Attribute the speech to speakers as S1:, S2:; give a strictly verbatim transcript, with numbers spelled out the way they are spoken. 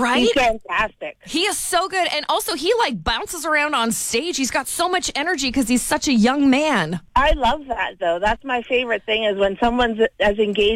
S1: Right?
S2: He's fantastic.
S1: He is so good. And also, he like bounces around on stage. He's got so much energy because he's such a young man.
S2: I love that, though. That's my favorite thing is when someone's as engaged